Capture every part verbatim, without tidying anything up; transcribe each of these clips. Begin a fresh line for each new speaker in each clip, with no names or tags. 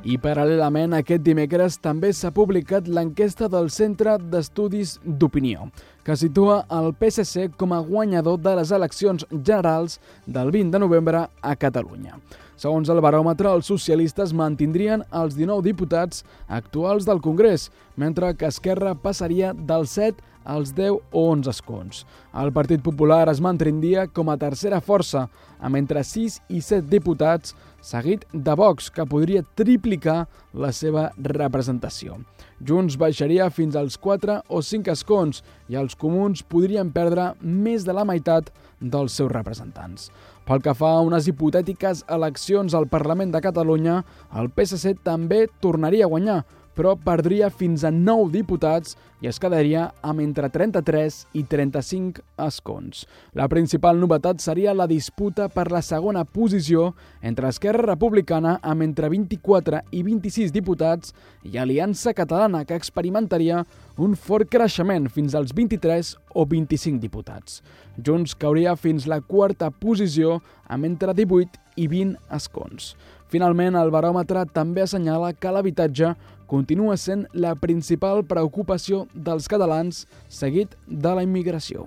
I paral·lelament, aquest dimecres també s'ha publicat l'enquesta del Centre d'Estudis d'Opinió, que situa el P S C com a guanyador de les eleccions generals del vint de novembre a Catalunya. Segons el baròmetre, els socialistes mantindrien els dinou diputats actuals del Congrés, mentre que Esquerra passaria dels set als deu o onze escons. El Partit Popular es mantindria com a tercera força, amb entre sis i set diputats, seguit de Vox, que podria triplicar la seva representació. Junts baixaria fins als quatre o cinc escons i els comuns podrien perdre més de la meitat dels seus representants. Pel que fa a unes hipotètiques eleccions al Parlament de Catalunya, el P S C també tornaria a guanyar, però perdria fins a nou diputats i es quedaria amb entre trenta-tres i trenta-cinc escons. La principal novetat seria la disputa per la segona posició entre Esquerra Republicana amb entre vint-i-quatre i vint-i-sis diputats i Aliança Catalana, que experimentaria un fort creixement fins als vint-i-tres o vint-i-cinc diputats. Junts cauria fins la quarta posició amb entre divuit i vint escons. Finalment, el baròmetre també assenyala que l'habitatge continua sent la principal preocupació dels catalans, seguit de la immigració.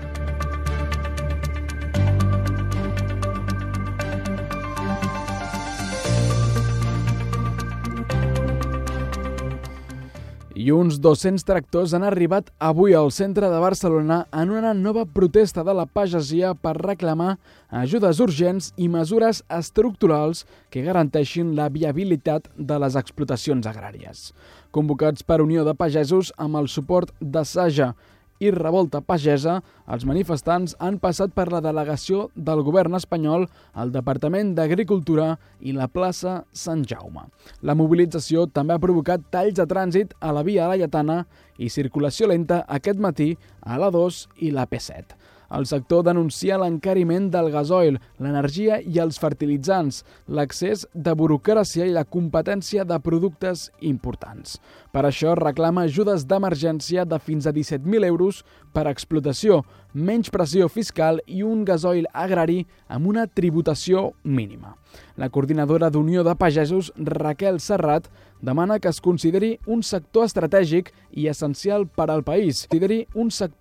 I uns dos-cents tractors han arribat avui al centre de Barcelona en una nova protesta de la pagesia per reclamar ajudes urgents i mesures estructurals que garanteixin la viabilitat de les explotacions agràries. Convocats per Unió de Pagesos amb el suport de Saja i Revolta Pagesa, els manifestants han passat per la delegació del govern espanyol, el Departament d'Agricultura i la plaça Sant Jaume. La mobilització també ha provocat talls de trànsit a la via Laietana i circulació lenta aquest matí a l'A dos i la P set. El sector denuncia l'encariment del gasoil, l'energia i els fertilitzants, l'accés de burocràcia i la competència de productes importants. Per això reclama ajudes d'emergència de fins a disset mil euros per explotació, menys pressió fiscal i un gasoil agrari amb una tributació mínima. La coordinadora d'Unió de Pagesos, Raquel Serrat, demana que es consideri un sector estratègic i essencial per al país. Consideri un sector